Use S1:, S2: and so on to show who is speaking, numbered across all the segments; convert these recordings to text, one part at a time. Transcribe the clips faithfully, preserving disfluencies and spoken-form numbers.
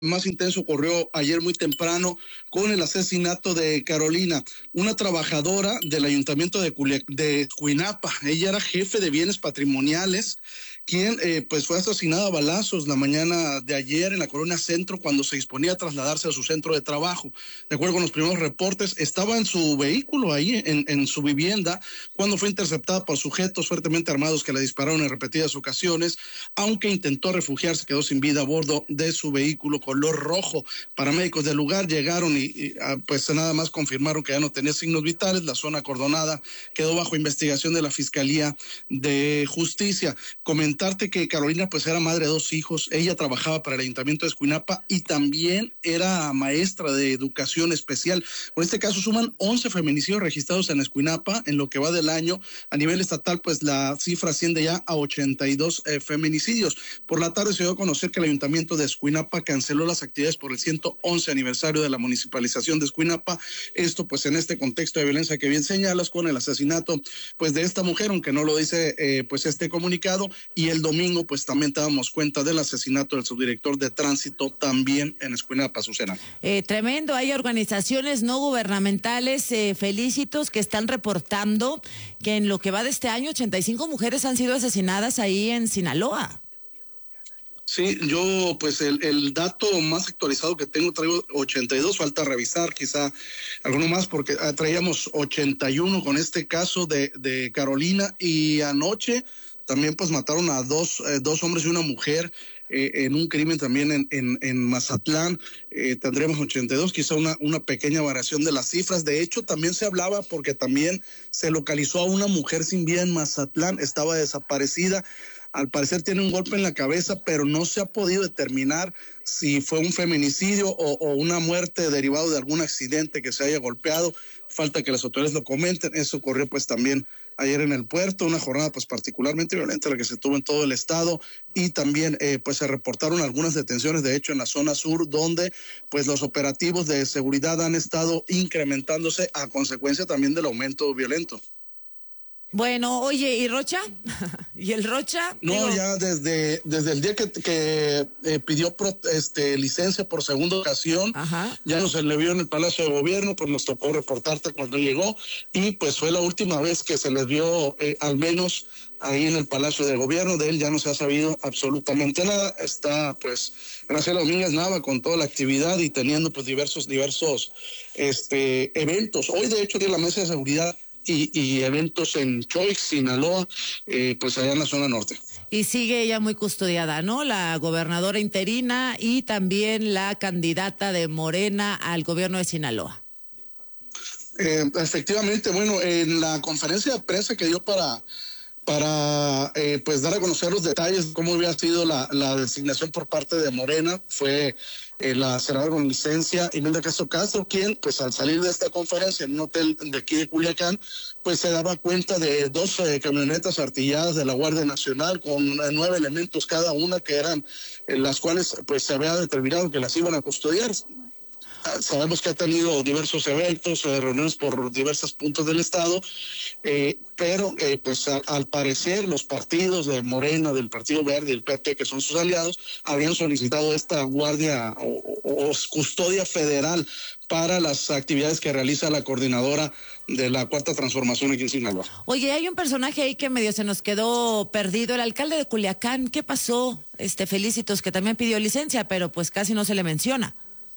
S1: más intenso ocurrió ayer muy temprano con el asesinato de Carolina, una trabajadora del ayuntamiento de, Culia, de Escuinapa. Ella era jefe de bienes patrimoniales, quien eh, pues fue asesinada a balazos la mañana de ayer en la Colonia Centro cuando se disponía a trasladarse a su centro de trabajo. De acuerdo con los primeros reportes, estaba en su vehículo ahí en, en su vivienda cuando fue interceptada por sujetos fuertemente armados que le dispararon en repetidas ocasiones, aunque intentó refugiarse, quedó sin vida a bordo de su vehículo color rojo. Paramédicos del lugar llegaron y, y pues nada más confirmaron que ya no tenía signos vitales. La zona acordonada quedó bajo investigación de la Fiscalía de Justicia. Comentarte que Carolina pues era madre de dos hijos, ella trabajaba para el Ayuntamiento de Escuinapa y también era maestra de educación especial. Por este caso suman once feminicidios registrados en Escuinapa en lo que va del año. A nivel estatal pues la cifra asciende ya a ochenta y dos eh, feminicidios. Por la tarde se dio a conocer que el Ayuntamiento de Escuinapa canceló las actividades por el ciento once aniversario de la municipalización de Escuinapa. Esto pues en este contexto de violencia que bien señalas, con el asesinato pues de esta mujer, aunque no lo dice eh, pues este comunicado, y el domingo pues también te damos cuenta del asesinato del subdirector de tránsito también en Escuinapa, Susana.
S2: Eh, tremendo, hay organizaciones no gubernamentales, eh, Felicitos, que están reportando que en lo que va de este año ochenta y cinco mujeres han sido asesinadas ahí en Sinaloa.
S1: Sí, yo pues el, el dato más actualizado que tengo traigo ochenta y dos, falta revisar quizá alguno más porque ah, traíamos ochenta y uno con este caso de, de Carolina, y anoche también pues mataron a dos, eh, dos hombres y una mujer eh, en un crimen también en, en, en Mazatlán. Eh, tendremos ochenta y dos, quizá una, una pequeña variación de las cifras. De hecho también se hablaba porque también se localizó a una mujer sin vida en Mazatlán, estaba desaparecida. Al parecer tiene un golpe en la cabeza, pero no se ha podido determinar si fue un feminicidio o, o una muerte derivado de algún accidente que se haya golpeado. Falta que las autoridades lo comenten. Eso ocurrió pues también ayer en el puerto, una jornada pues particularmente violenta la que se tuvo en todo el estado, y también eh, pues se reportaron algunas detenciones, de hecho en la zona sur, donde pues los operativos de seguridad han estado incrementándose a consecuencia también del aumento violento.
S2: Bueno, oye, ¿y Rocha? ¿Y el Rocha?
S1: No,
S2: Digo...
S1: ya desde desde el día que, que eh, pidió pro, este licencia por segunda ocasión, Ajá. ya no se le vio en el Palacio de Gobierno, pues nos tocó reportarte cuando llegó, y pues fue la última vez que se les vio, eh, al menos ahí en el Palacio de Gobierno. De él ya no se ha sabido absolutamente nada. Está pues Graciela Domínguez Nava con toda la actividad y teniendo pues diversos, diversos este eventos. Hoy de hecho tiene la mesa de seguridad Y, y eventos en Choix, Sinaloa, eh, pues allá en la zona norte.
S2: Y sigue ella muy custodiada, ¿no? La gobernadora interina y también la candidata de Morena al gobierno de Sinaloa.
S1: Eh, efectivamente, bueno, en la conferencia de prensa que dio para para eh, pues dar a conocer los detalles de cómo había sido la, la designación por parte de Morena, fue eh, la senadora con licencia Imelda Castro Castro, quien pues al salir de esta conferencia en un hotel de aquí de Culiacán, pues se daba cuenta de dos eh, camionetas artilladas de la Guardia Nacional con eh, nueve elementos cada una, que eran eh, las cuales pues se había determinado que las iban a custodiar. Sabemos que ha tenido diversos eventos, eh, reuniones por diversos puntos del estado, eh, pero eh, pues a, al parecer los partidos de Morena, del Partido Verde y el P T, que son sus aliados, habían solicitado esta guardia o, o, o custodia federal para las actividades que realiza la coordinadora de la Cuarta Transformación aquí en Sinaloa.
S2: Oye, hay un personaje ahí que medio se nos quedó perdido, el alcalde de Culiacán. ¿Qué pasó? Este Felicitos, que también pidió licencia, pero pues casi no se le menciona.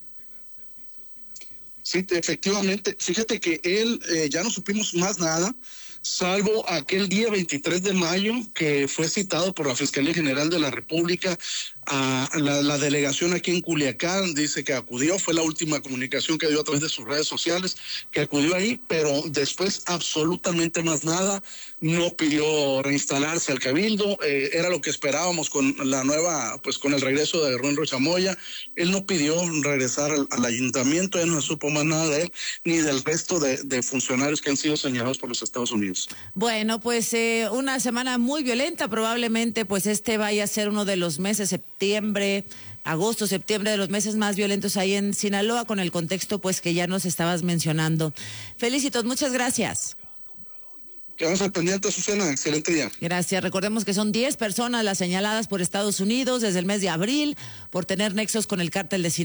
S1: Sí, efectivamente. Fíjate que él, eh, ya no supimos más nada, salvo aquel día veintitrés de mayo que fue citado por la Fiscalía General de la República a la, la delegación aquí en Culiacán. Dice que acudió, fue la última comunicación que dio a través de sus redes sociales, que acudió ahí, pero después absolutamente más nada. No pidió reinstalarse al cabildo, eh, era lo que esperábamos con la nueva, pues con el regreso de Rubén Rocha Moya. Él no pidió regresar al, al ayuntamiento, él no supo más nada de él, ni del resto de, de funcionarios que han sido señalados por los Estados Unidos.
S2: Bueno, pues eh, una semana muy violenta, probablemente pues este vaya a ser uno de los meses, septiembre, agosto, septiembre, de los meses más violentos ahí en Sinaloa, con el contexto pues que ya nos estabas mencionando. Felicitos, muchas gracias.
S1: Quedamos al pendiente, Susana. Excelente día.
S2: Gracias. Recordemos que son diez personas las señaladas por Estados Unidos desde el mes de abril por tener nexos con el cártel de Sinaloa.